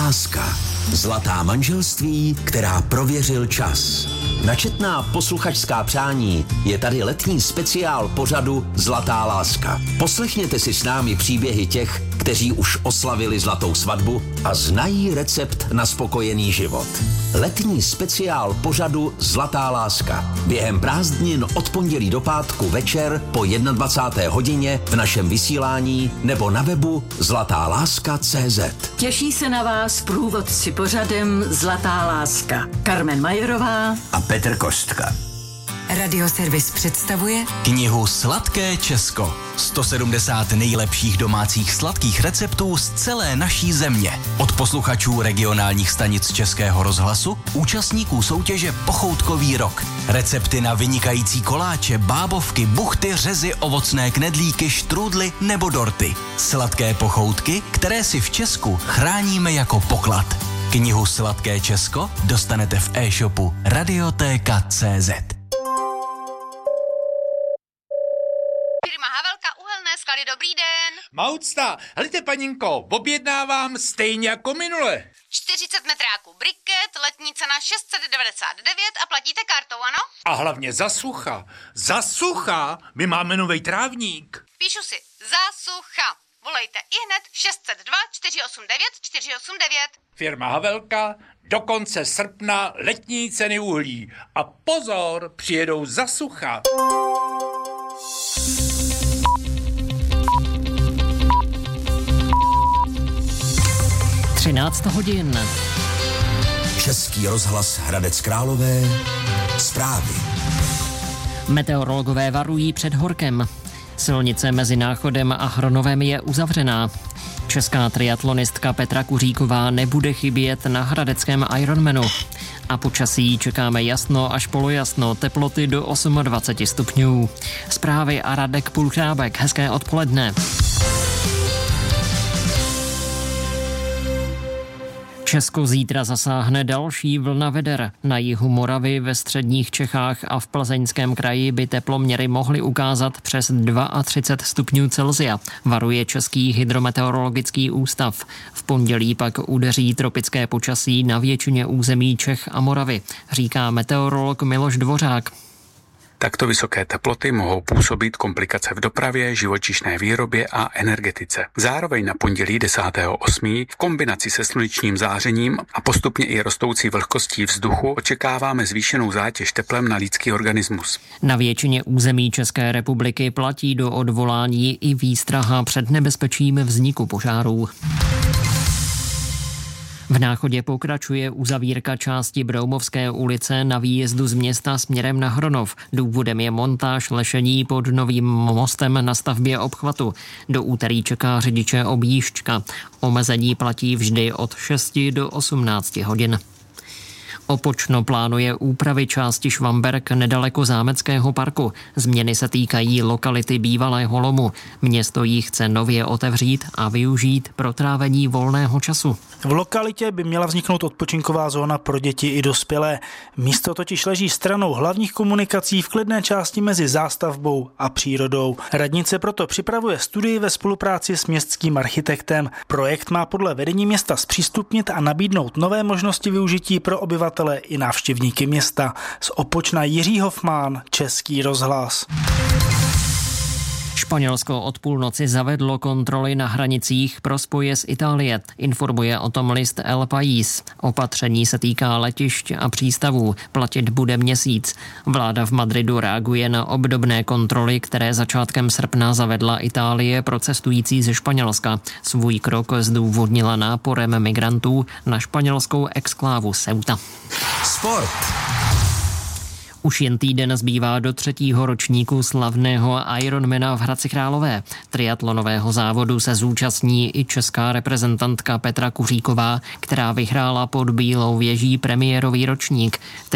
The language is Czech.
láska. Zlatá manželství, která prověřil čas. Na četná posluchačská přání je tady letní speciál pořadu Zlatá láska. Poslechněte si s námi příběhy těch, kteří už oslavili zlatou svatbu a znají recept na spokojený život. Letní speciál pořadu Zlatá láska. Během prázdnin od pondělí do pátku večer po 21. hodině v našem vysílání nebo na webu zlatáláska.cz. Těší se na vás průvodci pořadem Zlatá láska. Carmen Majerová A Petr Kostka. Radioservis představuje knihu Sladké Česko. 170 nejlepších domácích sladkých receptů z celé naší země. Od posluchačů regionálních stanic Českého rozhlasu, účastníků soutěže Pochoutkový rok. Recepty na vynikající koláče, bábovky, buchty, řezy, ovocné knedlíky, štrůdly nebo dorty. Sladké pochoutky, které si v Česku chráníme jako poklad. Knihu Sladké Česko dostanete v e-shopu Radiotéka.cz. Sklady, dobrý den. Maucta, helejte paninko, objednávám stejně jako minule. 40 metráků briket, letní cena 699 a platíte kartou, ano? A hlavně za sucha. Za sucha, my máme novej trávník. Píšu si, za sucha. Volejte ihned 602 489 489. Firma Havelka, do konce srpna letní ceny uhlí. A pozor, přijedou za sucha. 13 hodin. Český rozhlas Hradec Králové. Zprávy. Meteorologové varují před horkem. Silnice mezi Náchodem a Hronovem je uzavřená. Česká triatlonistka Petra Kuříková nebude chybět na hradeckém Ironmanu. A počasí čekáme jasno až polojasno, teploty do 28 stupňů. Zprávy a Radek Pulchrábek. Hezké odpoledne. Česko zítra zasáhne další vlna veder. Na jihu Moravy, ve středních Čechách a v Plzeňském kraji by teploměry mohly ukázat přes 32 stupňů Celsia, varuje Český hydrometeorologický ústav. V pondělí pak udeří tropické počasí na většině území Čech a Moravy, říká meteorolog Miloš Dvořák. Takto vysoké teploty mohou působit komplikace v dopravě, živočišné výrobě a energetice. Zároveň na pondělí 10.8. v kombinaci se slunečním zářením a postupně i rostoucí vlhkostí vzduchu očekáváme zvýšenou zátěž teplem na lidský organismus. Na většině území České republiky platí do odvolání i výstraha před nebezpečím vzniku požárů. V Náchodě pokračuje uzavírka části Broumovské ulice na výjezdu z města směrem na Hronov. Důvodem je montáž lešení pod novým mostem na stavbě obchvatu. Do úterý čeká řidiče objížďka. Omezení platí vždy od 6 do 18 hodin. Opočno plánuje úpravy části Švamberk nedaleko Zámeckého parku. Změny se týkají lokality bývalého lomu. Město ji chce nově otevřít a využít pro trávení volného času. V lokalitě by měla vzniknout odpočinková zóna pro děti i dospělé. Místo totiž leží stranou hlavních komunikací v klidné části mezi zástavbou a přírodou. Radnice proto připravuje studii ve spolupráci s městským architektem. Projekt má podle vedení města zpřístupnit a nabídnout nové možnosti využití pro obyvatele i návštěvníky města. Z Opočna Jiří Hofmann, Český rozhlas. Španělsko od půlnoci zavedlo kontroly na hranicích pro spoje z Itálie. Informuje o tom list El País. Opatření se týká letišť a přístavů. Platit bude měsíc. Vláda v Madridu reaguje na obdobné kontroly, které začátkem srpna zavedla Itálie pro cestující ze Španělska. Svůj krok zdůvodnila náporem migrantů na španělskou exklávu Ceuta. Sport. Už jen týden zbývá do 3. ročníku slavného Ironmana v Hradci Králové. Triatlonového závodu se zúčastní i česká reprezentantka Petra Kuříková, která vyhrála pod Bílou věží premiérový ročník.